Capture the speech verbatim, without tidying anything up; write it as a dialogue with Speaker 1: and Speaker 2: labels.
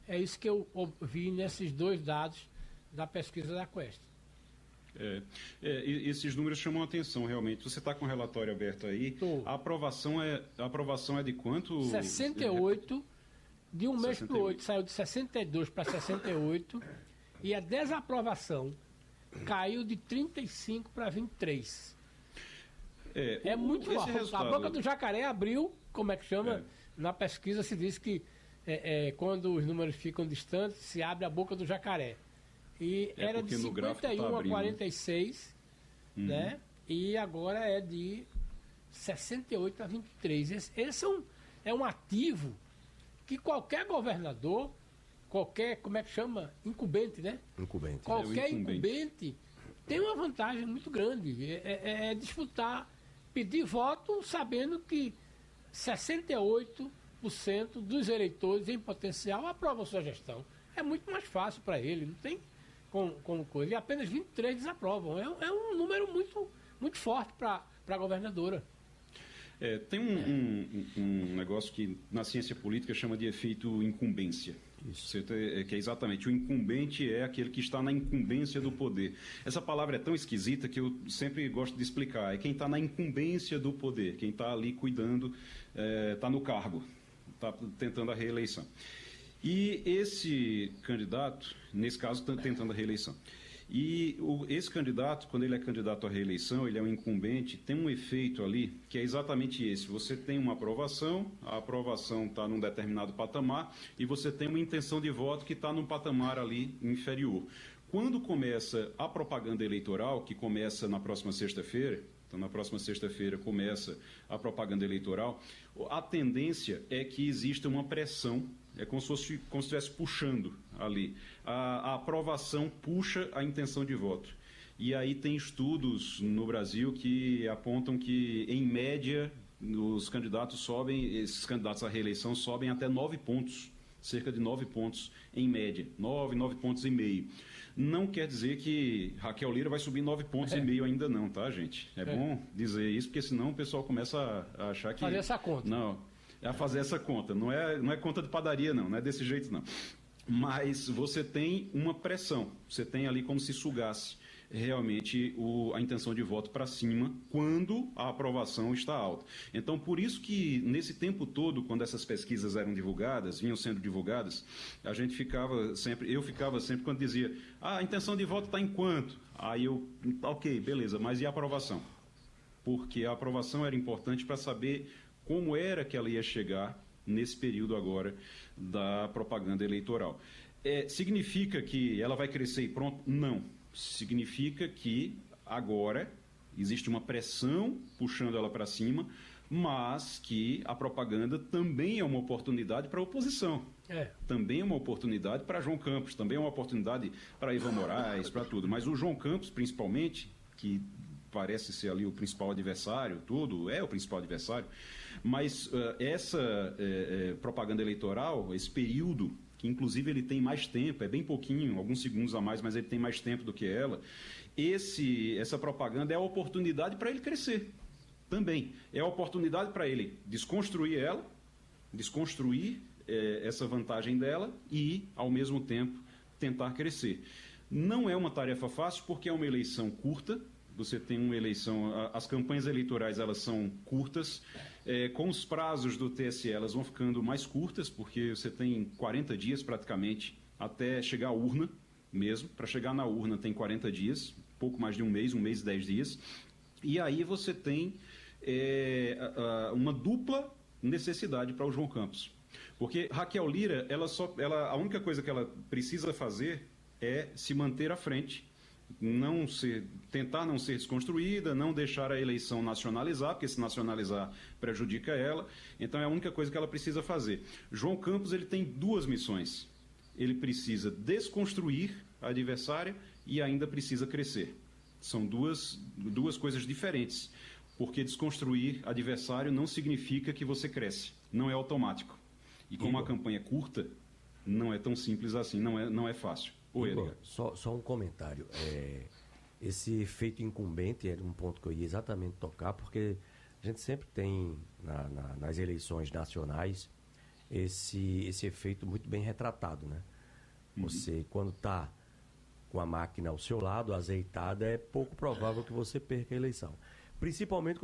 Speaker 1: É isso que eu vi nesses dois dados da pesquisa da Quest.
Speaker 2: É, é, esses números chamam a atenção, realmente. Você está com o relatório aberto aí.
Speaker 1: Tô.
Speaker 2: A aprovação é, a aprovação é de quanto?
Speaker 1: sessenta e oito, de um mês para o outro,
Speaker 2: sessenta e oito.
Speaker 1: saiu de sessenta e dois para sessenta e oito, e a desaprovação caiu de trinta e cinco para vinte e três.
Speaker 2: É,
Speaker 1: É
Speaker 2: o-
Speaker 1: muito
Speaker 2: esse
Speaker 1: forte.
Speaker 2: resultado-
Speaker 1: A boca do jacaré abriu, como é que chama?
Speaker 2: É.
Speaker 1: Na pesquisa se diz que é, é, quando os números ficam distantes, se abre a boca do jacaré. E
Speaker 2: É,
Speaker 1: era de
Speaker 2: porque no gráfico
Speaker 1: cinquenta e um
Speaker 2: tá
Speaker 1: a
Speaker 2: abrindo.
Speaker 1: quarenta e seis,
Speaker 2: Uhum.
Speaker 1: né? E agora é de sessenta e oito a vinte e três. Esse, esse é, um, é um ativo que qualquer governador, qualquer, como é que chama? Incumbente, né?
Speaker 3: Incumbente.
Speaker 1: Qualquer
Speaker 2: É, o incumbente.
Speaker 1: incumbente tem uma vantagem muito grande. É, é- é disputar, pedir voto sabendo que sessenta e oito por cento dos eleitores em potencial aprovam sua gestão. É muito mais fácil para ele, não tem como, como coisa. E apenas vinte e três desaprovam. É, um- é um número muito, muito forte para a governadora.
Speaker 2: É, tem um, um- um negócio que na ciência política chama de efeito incumbência. Você tem- é, que é exatamente, o incumbente é aquele que está na incumbência do poder. Essa palavra é tão esquisita que eu sempre gosto de explicar. É quem está na incumbência do poder, quem está ali cuidando, está no cargo, está tentando a reeleição. E esse candidato, nesse caso, está tentando a reeleição. E o- esse candidato, quando ele é candidato à reeleição, ele é um incumbente, tem um efeito ali que é exatamente esse. Você tem uma aprovação, a aprovação está num determinado patamar e você tem uma intenção de voto que está num patamar ali inferior. Quando começa a propaganda eleitoral, que começa na próxima sexta-feira, então na próxima sexta-feira começa a propaganda eleitoral, a tendência é que exista uma pressão, é como se fosse, como se estivesse puxando ali. A, a aprovação puxa a intenção de voto. E aí tem estudos no Brasil que apontam que, em média, os candidatos sobem, esses candidatos à reeleição sobem até nove pontos. Cerca de nove pontos em média, nove, nove pontos e meio. Não quer dizer que Raquel Lira vai subir nove pontos
Speaker 1: É.
Speaker 2: e meio ainda não, tá, gente? É,
Speaker 1: É.
Speaker 2: bom dizer isso, porque senão o pessoal começa a, a achar que...
Speaker 1: Fazer essa conta.
Speaker 2: Não, é a fazer essa conta. Não é, não é conta de padaria, não, não é desse jeito, não. Mas você tem uma pressão, você tem ali como se sugasse realmente o, a intenção de voto para cima quando a aprovação está alta. Então, por isso que nesse tempo todo, quando essas pesquisas eram divulgadas, vinham sendo divulgadas, a gente ficava sempre, eu ficava sempre quando dizia, ah, a intenção de voto está em quanto? Aí eu, ok, beleza, mas e a aprovação? Porque a aprovação era importante para saber como era que ela ia chegar nesse período agora da propaganda eleitoral. É, significa que ela vai crescer e pronto? Não. Significa que agora existe uma pressão puxando ela para cima, mas que a propaganda também é uma oportunidade para a oposição.
Speaker 1: É.
Speaker 2: Também é uma oportunidade para João Campos, também é uma oportunidade para Ivan Moraes, para tudo. Mas o João Campos, principalmente, que parece ser ali o principal adversário, tudo, é o principal adversário, mas uh, essa uh, uh, propaganda eleitoral, esse período, que inclusive ele tem mais tempo, é bem pouquinho, alguns segundos a mais, mas ele tem mais tempo do que ela, esse, essa propaganda é a oportunidade para ele crescer, também. É a oportunidade para ele desconstruir ela, desconstruir eh, essa vantagem dela e, ao mesmo tempo, tentar crescer. Não é uma tarefa fácil porque é uma eleição curta. Você tem uma eleição, as campanhas eleitorais elas são curtas, é, com os prazos do T S E elas vão ficando mais curtas, porque você tem quarenta dias praticamente até chegar à urna mesmo. Para chegar na urna tem quarenta dias, pouco mais de um mês, um mês e dez dias. E aí você tem é, a, a, uma dupla necessidade para o João Campos. Porque Raquel Lira, ela só, ela, a única coisa que ela precisa fazer é se manter à frente, não ser, tentar não ser desconstruída, não deixar a eleição nacionalizar, porque se nacionalizar prejudica ela. Então é a única coisa que ela precisa fazer. João Campos ele tem duas missões. Ele precisa desconstruir a adversária e ainda precisa crescer. São duas, duas coisas diferentes, porque desconstruir adversário não significa que você cresce, não é automático. E como
Speaker 3: Igor,
Speaker 2: a campanha é curta, não é tão simples assim, não é, não é fácil. Oi,
Speaker 3: Igor,
Speaker 2: Edgar.
Speaker 3: só, só um comentário. É, esse efeito incumbente era um ponto que eu ia exatamente tocar, porque a gente sempre tem na, na, nas eleições nacionais esse, esse efeito muito bem retratado, né? Você, quando está com a máquina ao seu lado, azeitada, é pouco provável que você perca a eleição. Principalmente